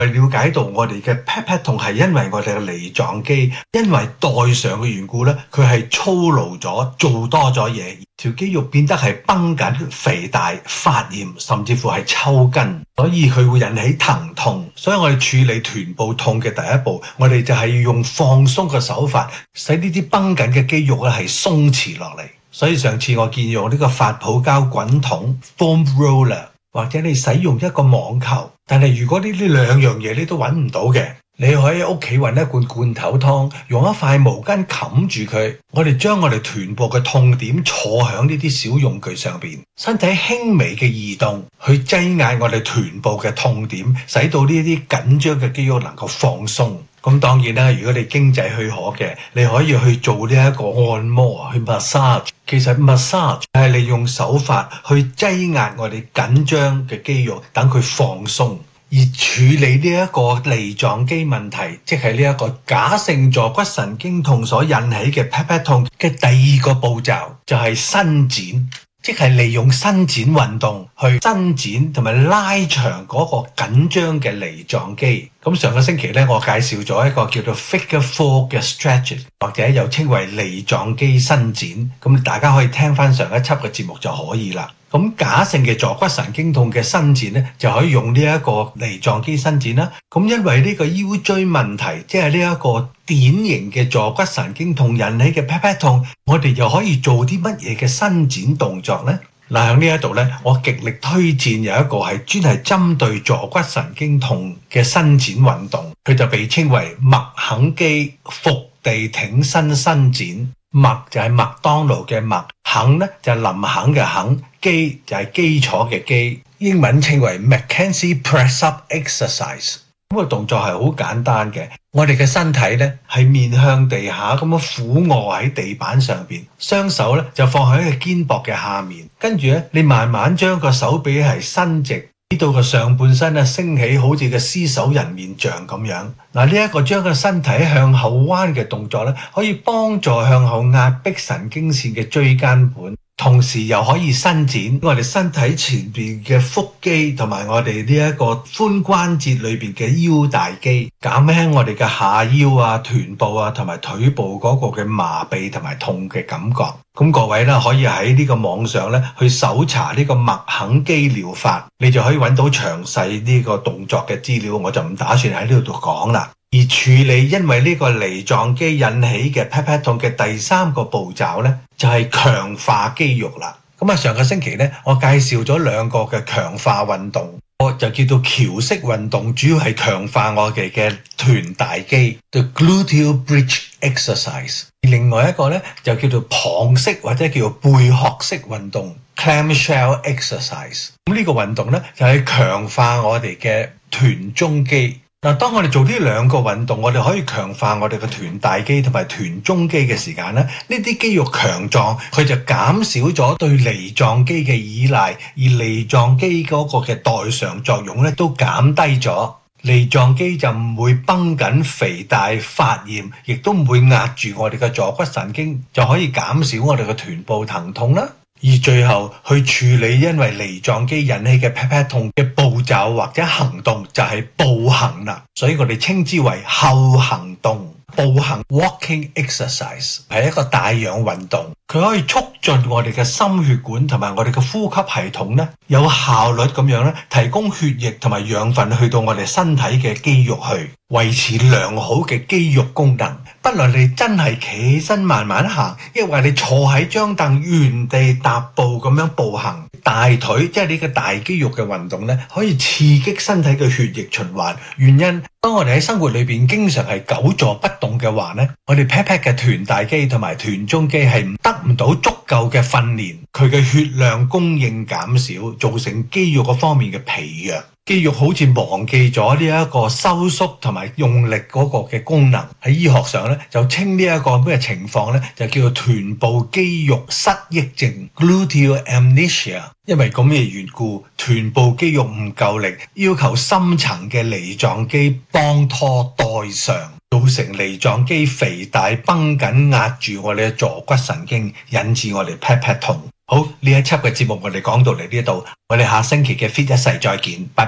了解到我哋嘅 pat 痛係因為我哋嘅梨狀肌因為代償嘅緣故咧，佢係操勞咗，做多咗嘢，條肌肉變得係繃緊、肥大、發炎，甚至乎係抽筋，所以佢會引起疼痛。所以我哋處理臀部痛嘅第一步，我哋就係要用放鬆嘅手法，使呢啲繃緊嘅肌肉咧係鬆弛落嚟。所以上次我建議用呢個發泡膠滾筒 foam roller， 或者你使用一個網球。但係如果呢兩樣嘢你都揾唔到嘅，你可以喺屋企揾一罐罐頭湯，用一塊毛巾冚住佢。我哋將我哋臀部嘅痛點坐響呢啲小用具上邊，身體輕微嘅移動去擠壓我哋臀部嘅痛點，使到呢啲緊張嘅肌肉能夠放鬆。咁當然啦，如果你經濟許可嘅，你可以去做呢一個按摩，去 massage。其實 massage 係利用手法去擠壓我哋緊張嘅肌肉，等佢放鬆。而處理呢一個梨狀肌問題，即係呢一個假性坐骨神經痛所引起嘅 pat 痛嘅第二個步驟，就係伸展。即係利用伸展運動去伸展同埋拉長嗰個緊張嘅梨狀肌。咁上個星期咧，我介紹咗一個叫做 Figure 4嘅 stretches， 或者又稱為梨狀肌伸展。咁大家可以聽翻上一輯嘅節目就可以啦。咁假性嘅坐骨神經痛嘅伸展咧，就可以用呢一個梨狀肌伸展啦。咁因為呢個腰椎問題，即係呢一個典型嘅坐骨神經痛引起嘅 pat 痛，我哋又可以做啲乜嘢嘅伸展動作呢？嗱，喺呢一度咧，我極力推薦有一個係專係針對坐骨神經痛嘅伸展運動，佢就被稱為麥肯肌伏地挺身伸展。麥就係麥當勞嘅麥，肯咧就係林肯嘅肯，肌就係基礎嘅肌，英文稱為 Mackenzie Press Up Exercise。咁個動作係好簡單嘅，我哋嘅身體咧係面向地下咁樣俯臥喺地板上邊，雙手咧就放喺個肩膊嘅下面，跟住咧你慢慢將個手臂係伸直，呢度個上半身咧升起，好似個獅首人面像咁樣。嗱，呢一個將個身體向後彎嘅動作咧，可以幫助向後壓迫神經線嘅椎間盤，同時又可以伸展我哋身體前邊嘅腹肌同埋我哋呢一個髖關節裏邊嘅腰大肌，減輕我哋嘅下腰啊、臀部啊同埋腿部嗰個嘅麻痹同埋痛嘅感覺。咁各位咧可以喺呢個網上咧去搜查呢個麥肯肌療法，你就可以揾到詳細呢個動作嘅資料，我就唔打算喺呢度講啦。而處理因為呢個梨狀肌引起嘅 pat 痛嘅第三個步驟呢，就係強化肌肉啦。咁啊，上個星期呢，我介紹咗兩個嘅強化運動，我就叫做橋式運動，主要係強化我哋嘅臀大肌 ，the gluteal bridge exercise。另外一個呢，就叫做蚌式或者叫做貝殼式運動 ，clamshell exercise。咁呢個運動呢，就係強化我哋嘅臀中肌。嗱，當我哋做呢兩個運動，我哋可以強化我哋嘅臀大肌同埋臀中肌嘅時間咧，呢啲肌肉強壯，佢就減少咗對梨狀肌嘅依賴，而梨狀肌嗰個嘅代償作用咧都減低咗，梨狀肌就唔會繃緊、肥大、發炎，亦都唔會壓住我哋嘅坐骨神經，就可以減少我哋嘅臀部疼痛啦。而最後去處理因為梨狀肌引起嘅 pat 痛嘅步驟或者行動就係步行啦，所以我哋稱之為後行動。步行 walking exercise 係一個帶氧運動，佢可以促進我哋嘅心血管同埋我哋嘅呼吸系統咧，有效率咁樣咧提供血液同埋養分去到我哋身體嘅肌肉去維持良好嘅肌肉功能。不論你真係企起身慢慢行，抑或你坐喺張凳原地踏步咁樣步行，大腿即係呢個大肌肉嘅運動咧，可以刺激身體嘅血液循環。原因當我哋喺生活裏邊經常係久坐不動嘅話咧，我哋 pat 嘅臀大肌同埋臀中肌係得唔到足夠嘅訓練，佢嘅血量供應減少，造成肌肉嗰方面嘅疲弱。肌肉好似忘記咗呢一個收縮同埋用力嗰個嘅功能，喺醫學上咧就稱呢一個咩情況咧，就叫做臀部肌肉失憶症 （gluteal amnesia）。因為咁嘅緣故，臀部肌肉唔夠力，要求深層嘅梨狀肌幫拖代償，造成梨狀肌肥大繃緊壓住我哋嘅坐骨神經，引致我哋 pat 痛。好，呢一輯嘅節目我哋講到嚟呢度，我哋下星期嘅 Fit 一世再見，拜拜。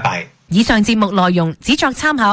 以上節目內容只作參考。